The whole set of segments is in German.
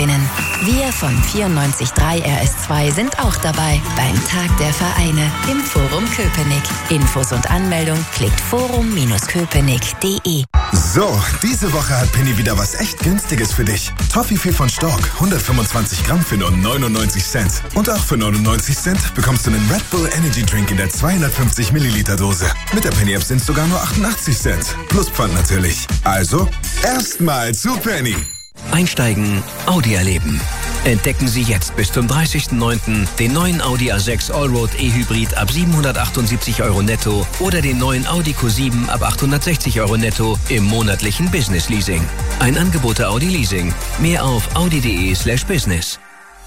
gewinnen. Wir von 94.3 RS2 sind auch dabei beim Tag der Vereine im Forum Köpenick. Infos und Anmeldung klickt forum-köpenick.de. So, diese Woche hat Penny wieder was echt Günstiges für dich. Toffifee von Stork, 125 Gramm für nur 99 Cent. Und auch für 99 Cent bekommst du einen Red Bull Energy Drink in der 250 Milliliter Dose. Mit der Penny App sind es sogar nur 88 Cent. Plus Pfand natürlich. Also, erstmal zu Penny. Einsteigen, Audi erleben. Entdecken Sie jetzt bis zum 30.09. den neuen Audi A6 Allroad E-Hybrid ab 778 € netto oder den neuen Audi Q7 ab 860 € netto im monatlichen Business Leasing. Ein Angebot der Audi Leasing. Mehr auf audi.de/business.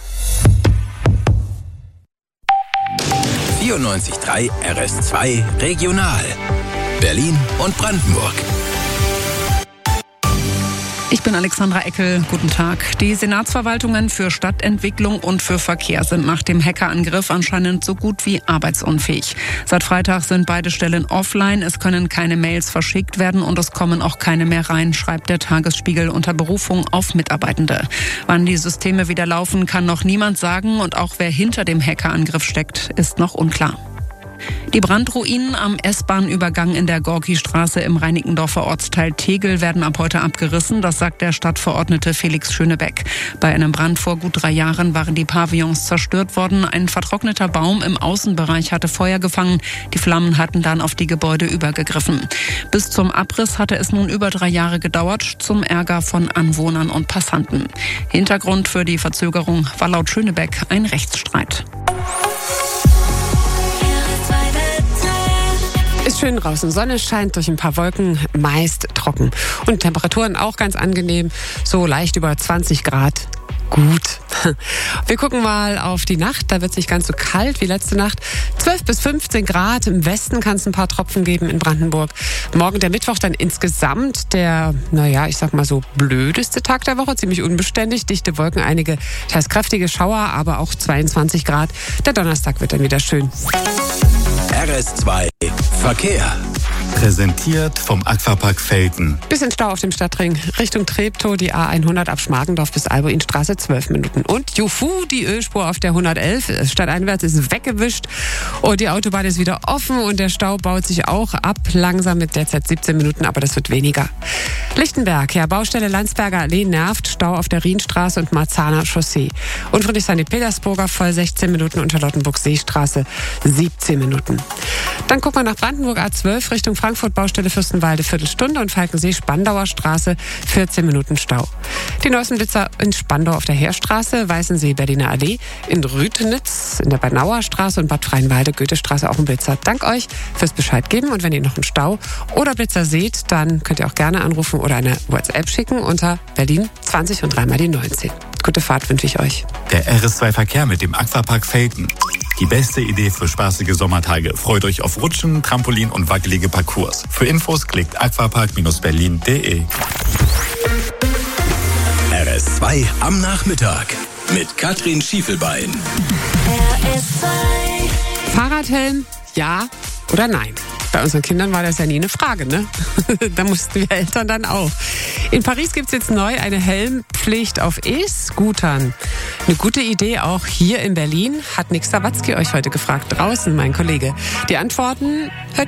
94.3 RS2 Regional. Berlin und Brandenburg. Ich bin Alexandra Eckel. Guten Tag. Die Senatsverwaltungen für Stadtentwicklung und für Verkehr sind nach dem Hackerangriff anscheinend so gut wie arbeitsunfähig. Seit Freitag sind beide Stellen offline. Es können keine Mails verschickt werden und es kommen auch keine mehr rein, schreibt der Tagesspiegel unter Berufung auf Mitarbeitende. Wann die Systeme wieder laufen, kann noch niemand sagen und auch wer hinter dem Hackerangriff steckt, ist noch unklar. Die Brandruinen am S-Bahn-Übergang in der Gorki-Straße im Reinickendorfer Ortsteil Tegel werden ab heute abgerissen. Das sagt der Stadtverordnete Felix Schönebeck. Bei einem Brand vor gut 3 Jahren waren die Pavillons zerstört worden. Ein vertrockneter Baum im Außenbereich hatte Feuer gefangen. Die Flammen hatten dann auf die Gebäude übergegriffen. Bis zum Abriss hatte es nun über 3 Jahre gedauert, zum Ärger von Anwohnern und Passanten. Hintergrund für die Verzögerung war laut Schönebeck ein Rechtsstreit. Ist schön draußen, Sonne scheint durch ein paar Wolken, meist trocken. Und Temperaturen auch ganz angenehm, so leicht über 20 Grad. Gut. Wir gucken mal auf die Nacht, da wird es nicht ganz so kalt wie letzte Nacht. 12 bis 15 Grad, im Westen kann es ein paar Tropfen geben in Brandenburg. Morgen der Mittwoch dann insgesamt der, ich sag mal so, blödeste Tag der Woche, ziemlich unbeständig, dichte Wolken, einige teils kräftige Schauer, aber auch 22 Grad. Der Donnerstag wird dann wieder schön. RS2 Verkehr. Präsentiert vom Aquapark Velten. Bisschen Stau auf dem Stadtring Richtung Treptow, die A100 ab Schmargendorf bis Albuinstraße 12 Minuten. Und juhu, die Ölspur auf der 111 stadteinwärts ist weggewischt und die Autobahn ist wieder offen und der Stau baut sich auch ab, langsam mit derzeit 17 Minuten, aber das wird weniger. Lichtenberg, Baustelle Landsberger Allee nervt, Stau auf der Rienstraße und Marzahner Chaussee. Und Friedrichshain-Petersburger voll 16 Minuten und Charlottenburg-Seestraße 17 Minuten. Dann gucken wir nach Brandenburg A12 Richtung Frankfurt, Baustelle Fürstenwalde Viertelstunde und Falkensee-Spandauer Straße 14 Minuten Stau. Die neuesten Blitzer in Spandau auf der Heerstraße, Weißensee Berliner Allee, in Rütenitz, in der Bernauer Straße und Bad Freienwalde Goethestraße auch ein Blitzer. Dank euch fürs Bescheid geben und wenn ihr noch einen Stau oder Blitzer seht, dann könnt ihr auch gerne anrufen oder eine WhatsApp schicken unter Berlin 20 und 3 mal die 19. Gute Fahrt wünsche ich euch. Der RS2 Verkehr mit dem Aquapark Velten. Die beste Idee für spaßige Sommertage. Freut euch auf Rutschen, Trampolin und wackelige Parcours. Für Infos klickt aquapark-berlin.de. RS2 am Nachmittag mit Katrin Schiefelbein. RS2. Fahrradhelm, ja oder nein? Bei unseren Kindern war das ja nie eine Frage, ne? Da mussten wir Eltern dann auch. In Paris gibt's jetzt neu eine Helmpflicht auf E-Scootern. Eine gute Idee auch hier in Berlin, hat Nick Sawatzki euch heute gefragt. Draußen, mein Kollege. Die Antworten hört